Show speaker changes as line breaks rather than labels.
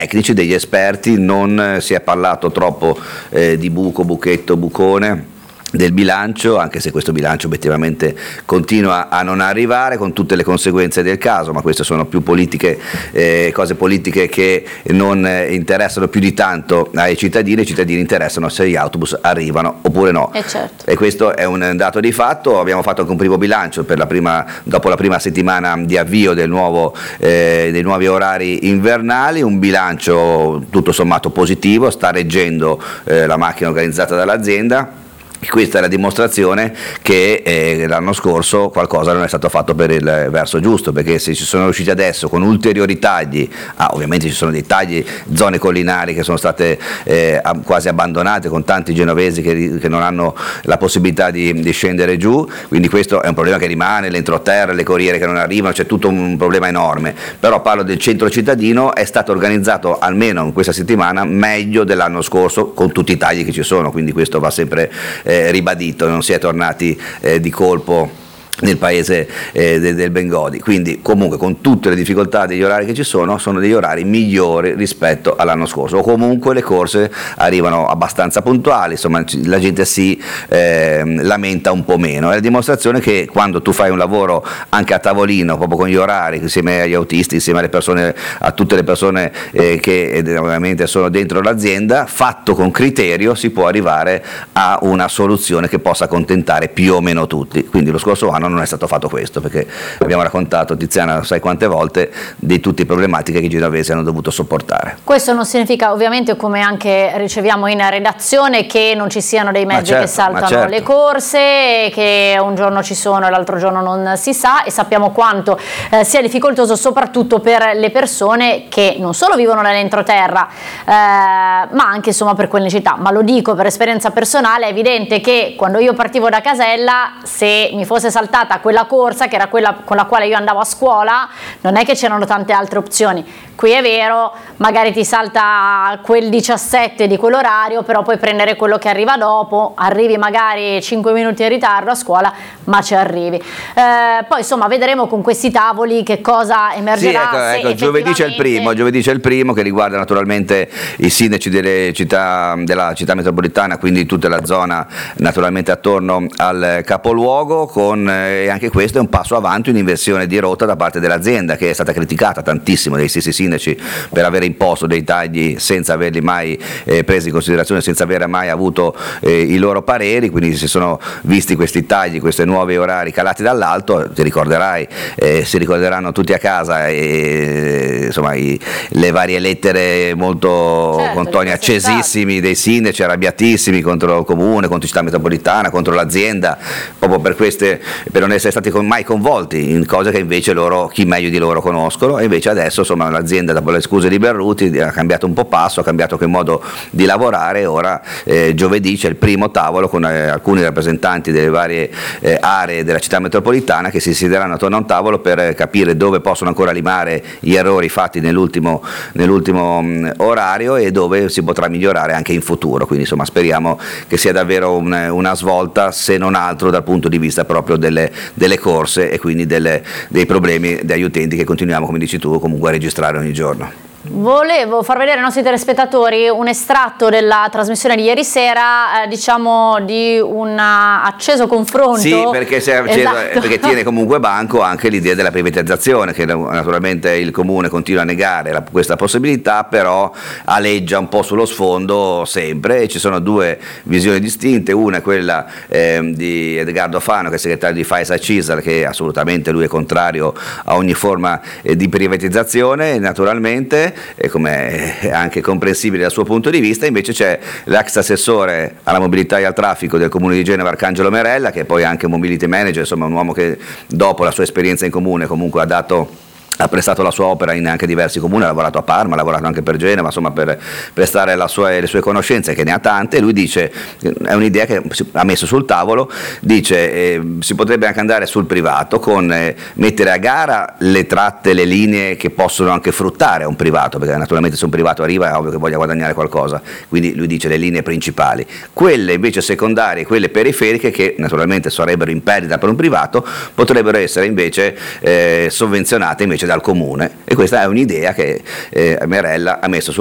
tecnici, degli esperti, non si è parlato troppo di buco, buchetto, bucone del bilancio, anche se questo bilancio obiettivamente continua a non arrivare con tutte le conseguenze del caso, ma queste sono più politiche, cose politiche che non interessano più di tanto ai cittadini. I cittadini interessano se gli autobus arrivano oppure no,
certo.
E questo è un dato di fatto. Abbiamo fatto anche un primo bilancio dopo la prima settimana di avvio dei nuovi orari invernali, un bilancio tutto sommato positivo, sta reggendo la macchina organizzata dall'azienda. Questa è la dimostrazione che l'anno scorso qualcosa non è stato fatto per il verso giusto, perché se ci sono riusciti adesso con ulteriori tagli, ovviamente ci sono dei tagli, zone collinari che sono state quasi abbandonate, con tanti genovesi che non hanno la possibilità di scendere giù, quindi questo è un problema che rimane, l'entroterra, le corriere che non arrivano, c'è tutto un problema enorme. Però parlo del centro cittadino, è stato organizzato almeno in questa settimana meglio dell'anno scorso, con tutti i tagli che ci sono, quindi questo va sempre ribadito, non si è tornati di colpo nel paese del Bengodi. Quindi comunque, con tutte le difficoltà degli orari che ci sono degli orari migliori rispetto all'anno scorso, o comunque le corse arrivano abbastanza puntuali, insomma la gente si lamenta un po' meno. È la dimostrazione che quando tu fai un lavoro anche a tavolino, proprio con gli orari, insieme agli autisti, insieme alle persone, a tutte le persone che ovviamente sono dentro l'azienda, fatto con criterio, si può arrivare a una soluzione che possa accontentare più o meno tutti. Quindi lo scorso anno non è stato fatto questo, perché abbiamo raccontato, Tiziana, sai quante volte, di tutte le problematiche che i genovesi hanno dovuto sopportare.
Questo non significa, ovviamente, come anche riceviamo in redazione, che non ci siano dei mezzi che saltano le corse, che un giorno ci sono e l'altro giorno non si sa, e sappiamo quanto sia difficoltoso soprattutto per le persone che non solo vivono nell'entroterra, ma anche insomma per quelle città. Ma lo dico per esperienza personale, è evidente che quando io partivo da Casella, se mi fosse saltata quella corsa, che era quella con la quale io andavo a scuola, non è che c'erano tante altre opzioni. Qui è vero, magari ti salta quel 17 di quell'orario, però puoi prendere quello che arriva dopo, arrivi magari 5 minuti in ritardo a scuola, ma ci arrivi. Poi insomma vedremo con questi tavoli che cosa emergerà.
Sì, ecco, giovedì c'è il primo che riguarda naturalmente i sindaci della città metropolitana, quindi tutta la zona naturalmente attorno al capoluogo, e anche questo è un passo avanti, un'inversione di rotta da parte dell'azienda, che è stata criticata tantissimo dai stessi sindaci per aver imposto dei tagli senza averli mai presi in considerazione, senza aver mai avuto i loro pareri. Quindi si sono visti questi tagli, questi nuovi orari calati dall'alto. Ti ricorderai, si ricorderanno tutti a casa insomma le varie lettere molto con toni accesissimi dei sindaci, arrabbiatissimi contro il comune, contro la città metropolitana, contro l'azienda, proprio per non essere stati mai coinvolti in cose che invece chi meglio di loro conoscono. E invece adesso insomma l'azienda, dopo le scuse di Berruti, ha cambiato un po' passo, ha cambiato anche il modo di lavorare. Ora giovedì c'è il primo tavolo con alcuni rappresentanti delle varie aree della città metropolitana, che si siederanno attorno a un tavolo per capire dove possono ancora limare gli errori fatti nell'ultimo orario e dove si potrà migliorare anche in futuro. Quindi insomma speriamo che sia davvero una svolta, se non altro dal punto di vista proprio delle corse e quindi dei problemi degli utenti che continuiamo, come dici tu, comunque a registrare ogni giorno.
Volevo far vedere ai nostri telespettatori un estratto della trasmissione di ieri sera, diciamo di un acceso confronto.
Sì, perché perché tiene comunque banco anche l'idea della privatizzazione, che naturalmente il comune continua a negare questa possibilità, però aleggia un po' sullo sfondo sempre, e ci sono due visioni distinte. Una è quella di Edgardo Fano, che è segretario di Faesa Cisal, che assolutamente lui è contrario a ogni forma di privatizzazione, naturalmente, come è anche comprensibile dal suo punto di vista. Invece c'è l'ex assessore alla mobilità e al traffico del comune di Genova, Arcangelo Merella, che è poi anche mobility manager, insomma un uomo che dopo la sua esperienza in comune comunque ha prestato la sua opera in anche diversi comuni, ha lavorato a Parma, ha lavorato anche per Genova, insomma per prestare le sue conoscenze, che ne ha tante. Lui dice, è un'idea che ha messo sul tavolo, dice si potrebbe anche andare sul privato, con mettere a gara le tratte, le linee che possono anche fruttare a un privato, perché naturalmente se un privato arriva è ovvio che voglia guadagnare qualcosa, quindi lui dice le linee principali. Quelle invece secondarie, quelle periferiche, che naturalmente sarebbero in perdita per un privato, potrebbero essere invece sovvenzionate invece dal comune, e questa è un'idea che Merella ha messo